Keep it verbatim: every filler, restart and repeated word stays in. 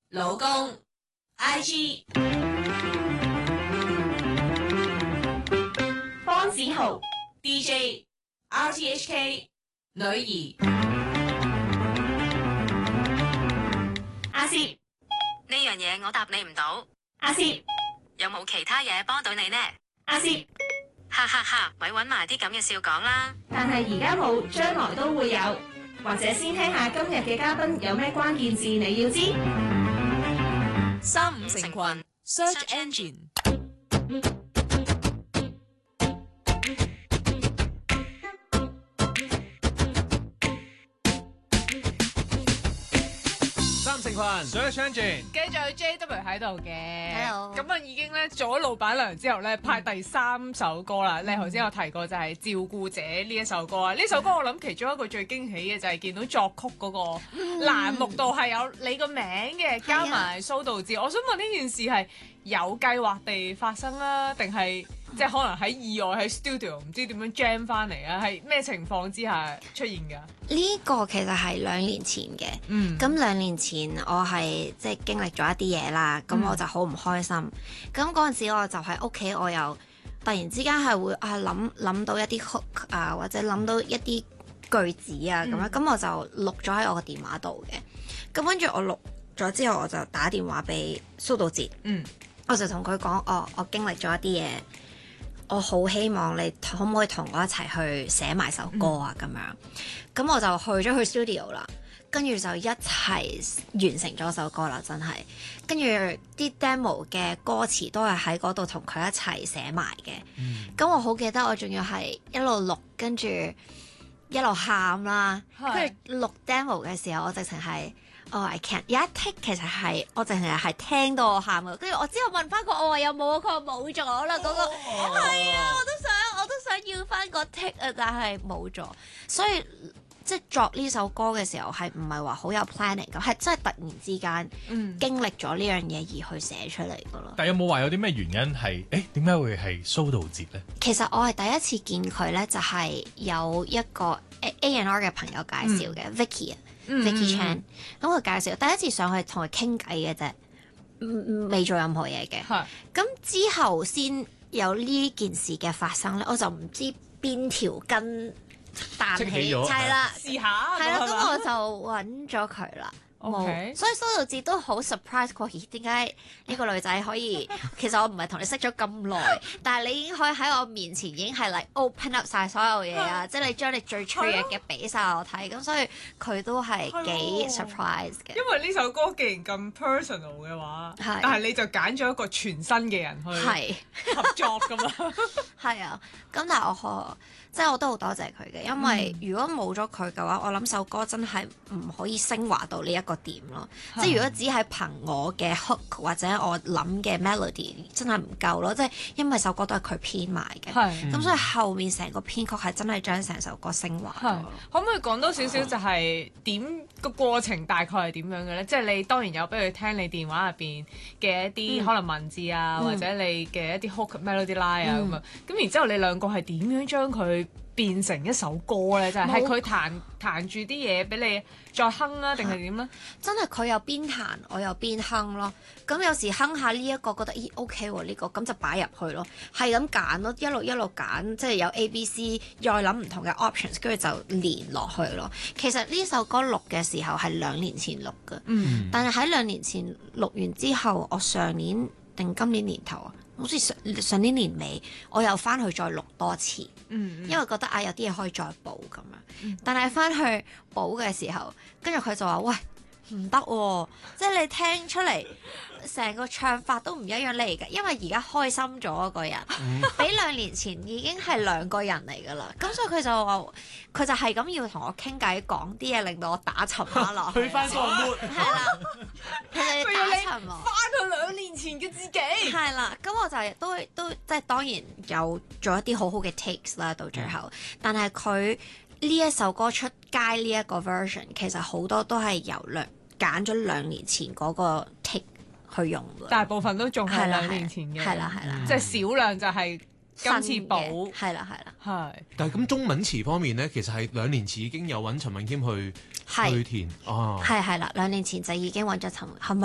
老公 I G 方子豪 D J R T H K 女兒阿攝呢樣嘢我答你唔到。 阿攝有冇其他嘢幫到你呢？ 阿攝， 哈哈哈，咪揾埋啲咁嘅笑講啦。 但係而家冇，將來都會有。或者先聽下今日嘅嘉賓有咩關鍵字你要知。 三五成群 Search Engine。 三成群 Search Engine， 繼續 J W 喺度嘅 Hello 咁啊已經咧做咗老闆娘之後咧派第三首歌啦。你頭先有提過就係照顧者呢一首歌啊。呢首歌我諗其中一個最驚喜嘅就係見到作曲嗰個欄目度係有你個名嘅，加埋蘇道志。我想問呢件事係有計劃地發生啦，定係即係可能喺意外喺 studio 唔知點樣 jam 翻嚟啊？係咩情況之下出現㗎？ 呢個其實係兩年前嘅， 嗯， 咁兩年前我係即係經歷咗一啲嘢啦，咁我就好唔開心。咁嗰陣時我就喺屋企，我又突然之間係會啊諗諗到一啲 hook 啊，或者諗到一啲句子啊咁樣，咁、嗯、我就錄咗喺我個電話度嘅。咁跟住我錄咗之後，我就打電話俾蘇道哲， 嗯， 我就同佢講，哦，我經歷咗一啲嘢。我好希望你可唔可以同我一齊去寫埋首歌啊咁、嗯、樣，咁我就去咗去 studio 啦，跟住就一齊完成咗首歌啦，真係。跟住啲 demo 嘅歌詞都係喺嗰度同佢一齊寫埋嘅。咁、嗯、我好記得我仲要係一路錄，跟住一路喊啦，跟住錄 demo 嘅時候，我直情係。哦、oh，I can't 有一 take 其實係我淨係係聽到我喊嘅，跟住我之後問翻佢，我話有冇啊？佢話冇咗啦，嗰、那個係、oh. 啊，我都想我都想要翻個 take 啊，但係冇咗，所以即係作呢首歌嘅時候係唔係話好有 planning 咁，係真係突然之間、嗯、經歷咗呢樣嘢而去寫出嚟嘅咯。 但有冇話有啲咩原因係誒點解會係蘇道哲咧？ 其實我係第一次見佢咧，就係、是、有一個 A and R 嘅朋友介紹嘅、嗯、Vicky 啊。Vicky Chan，咁佢介紹第一次上去同佢傾偈嘅啫，未做任何嘢嘅。咁之後先有呢件事嘅發生咧，我就唔知邊條筋彈起，係啦， 試下， 係啦，咁我就揾咗佢啦。 Okay. 所以蘇道哲都好 surprise 過，咦？點解呢個女仔可以？其實我唔係同你識咗咁耐，但係你已經可以喺我面前已經係嚟、like, open up 晒所有嘢啊！即係你將你最脆弱嘅俾晒我睇，咁所以佢都係幾 surprise 嘅。 因為呢首歌既然咁 personal 嘅話，但係你就揀咗一個全新嘅人去合作㗎嘛。 係啊，咁但係我可即係我都好多謝佢嘅，因為如果冇咗佢嘅話，我諗首歌真係唔可以升華到呢一個點咯。即係如果只係憑我嘅 hook 或者我諗嘅 melody 真係唔夠咯。即係因為首歌都係佢編埋嘅，咁、嗯、所以後面成個編曲係真係將成首歌升華咗。 可唔可以講多少少就係點個過程大概係點樣嘅咧？即係你當然有俾佢聽你電話入邊嘅一啲、嗯、可能文字啊，嗯、或者你嘅一啲 hook melody line 啊咁啊。咁、嗯、然之後你兩個係點樣將佢變成一首歌咧？就係係佢彈彈住啲嘢俾你再哼啊，定係點咧？ 真係佢又邊彈，我又邊哼咯。咁有時哼下呢、這、一個覺得咦 OK 喎、啊、呢、這個，咁就擺入去咯。係咁揀咯，一路一路揀，即係有 A、B、C， 再諗唔同嘅 options， 跟住就連落去咯。其實呢首歌錄嘅時候係兩年前錄嘅，嗯、但係喺兩年前錄完之後，我上年定今年年頭啊。好似上上年年尾，我又翻去再錄多次，嗯嗯因為覺得啊有啲嘢可以再補咁樣。嗯、但係翻去補嘅時候，跟住佢就話：喂，唔得喎！即係你聽出嚟成個唱法都唔一樣嚟嘅，因為而家開心咗嗰個人，嗯、比兩年前已經係兩個人嚟㗎啦。咁所以佢就話，佢就係咁要同我傾偈，講啲嘢令到我打沉翻落去。 去翻個 mood 係啦，佢哋打沉我。 翻去兩年前嘅自己。 係啦，咁我就都都即係當然有做一啲好好嘅 takes 啦，到最後。嗯、但係佢呢一首歌出街呢一個 version， 其實好多都係由兩揀咗兩年前嗰個 take 去用嘅。大部分都仲係兩年前嘅。 係啦係啦， 即係少量就係今次補。 係啦係啦。 係。 但係咁中文詞方面咧，其實係兩年前已經有揾陳敏謙去去填。哦。 係係啦，兩年前就已經揾咗陳